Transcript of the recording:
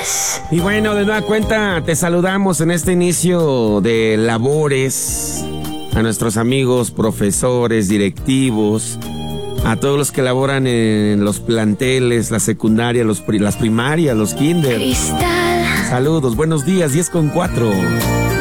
Y bueno, de nueva cuenta te saludamos en este inicio de labores a nuestros amigos profesores, directivos, a todos los que laboran en los planteles, la secundaria, las primarias, los kinder. Cristal. Saludos, buenos días, 10:04.